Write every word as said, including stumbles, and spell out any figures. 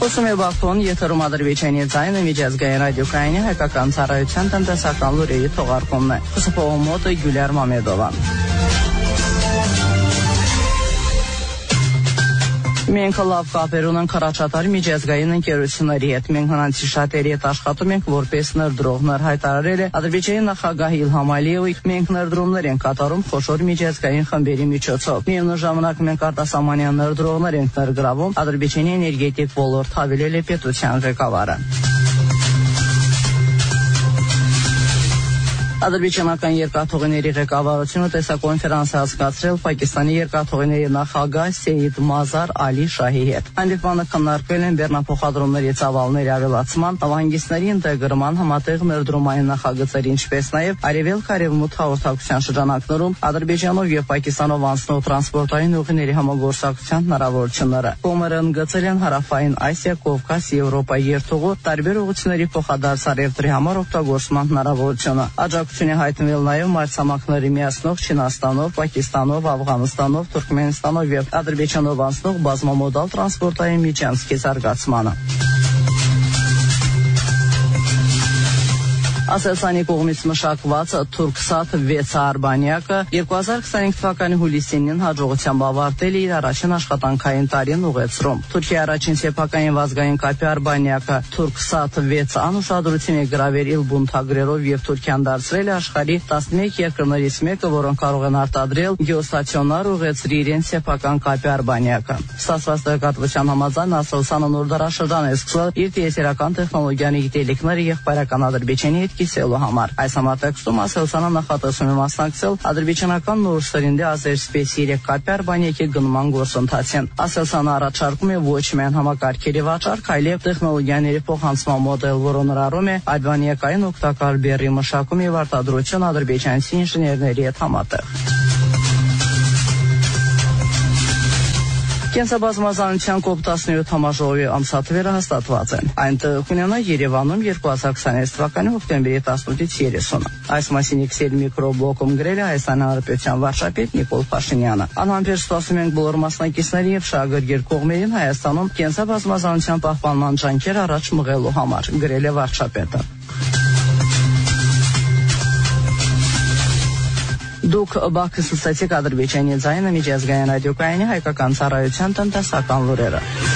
Հոսում է բախտոն եթերում Ադրբեջանի ձայնը միջազգային ռադիոկայանի հայկական ծառայության տնտեսական լուրերի թողարկումն է։ Խսփողում մոտը Գյուլիար Մամեդովան։ Մենք լավ կապեր ունենք առաջատար միջազգային ընկերությունների հետ։ Մենք նրանցի շատերի հետ աշխատում ենք որպես ներդրողներ, հայտարարել է Ադրբեջանի նախագահ Իլհամ Ալիևը։ Մենք ներդրումներ ենք կատարում խոշոր միջազգային խմբերի միջոցով։ Միևնույն ժամանակ մենք արտասահմանյան ներդրողներ ենք ներգրավում Ադրբեջանի էներգետիկ ոլորտ, հավելել է պետության ղեկավարը։ Ադրբեջանական երկաթուղիների ղեկավարությունը տեսակոնֆերանս է հասկացրել Պակիստանի երկաթուղիների նախագահ Սեյիդ Մազար Ալի Շահի հետ։ Հանդիպմանը քննարկվել են բեռնափոխադրումների ծավալների ավելացման, նավահանգիստների ինտեգրման, համատեղ ներդրումային նախագծերի, ինչպես նաև արևելք-արևմուտք հաղորդակցության շրջանակներում Ադրբեջանով եւ Պակիստանով անցնող տրանսպորտային ուղիների համագործակցության հնարավորությունները։ Կողմերը ընդգծել են Հարավային Ասիա, Կովկաս, Եվրոպա երթուղու տարբեր ուղղությունների փոխադարձ առևտրի համար օգտագործման հնարավորությունը։ Աջակցություն է հայտնվել նաև մայրցամաքների միացնող Չինաստանով, Պակիստանով, Աֆղանստանով, Թուրքմենստանով եւ Ադրբեջանով անցնող բազմամոդալ տրանսպորտային միջանցքի զարգացմանը։ Ասելսանի կողմից մշակված Թուրքսաթ վեց արբանյակը երկու հազար քսանհինգ թվականի հուլիսին հաջողությամբ ավարտել է իր առաջին աշխատանքային տարին ուղեցրում։ Թուրքիայի առաջին սեփական վազգային կապի արբանյակը Թուրքսաթ վեց անուշադրություն է գրավել Իլբուն թագրերով եւ Թուրքիան դարձրել է աշխարհի տասնմեկ երկրներից մեկը, որոնք կարող են արտադրել գեոստացիոնար ուղեցրի իրենց սեփական կապի արբանյակը։ Ստացված տեղեկատվության համաձայն Ասելսանը նոր դարաշրջան է սկսել իր տիեզերական տեխնոլոգիաների գիտելիքները եղբայրական Ադրբեջանի հետ կիսելու համար։ Այս համատեքստում Ասելսանը նախատեսում է մասնակցել ադրբեջանական նոր սերնդի Ազերսպեյս երեք կապի արբանյակի գնման գործընթացին։ Ասելսանը առաջարկում է ոչ միայն համակարգերի վաճառք, այլև տեխնոլոգիաների փոխանցման մոդել, որը ներառում է արբանյակային օգտակար բեռի մշակում եւ արտադրություն ադրբեջանցի ինժեներների հետ համատեղ։ Կենսաբազմազանության կոպ տասնյոթ համաժողովի ամսաթվերը հաստատված են։ Այնտեղ կունենա Երևանում երկու հազար քսաներեք թվականի հոկտեմբերի տասնութից երեսունը։ Այս մասին X-ել միկրոբլոկում գրել է Հայաստանի Հանրապետության վարչապետ Նիկոլ Փաշինյանը։ Անհամբեր սպասում ենք բոլոր մասնակիցների եւ շահագրգիռ կողմերին Հայաստանում կենսաբազմազանության պահպանման ջանքեր առաջ մղելու համար, գրել է վարչապետը։ Դուք Բաքվից ստացեք Ադրբեջանի ձայնը միջազգային ռադիոկայանի հայկական ծառայության տնտեսական լուրերը։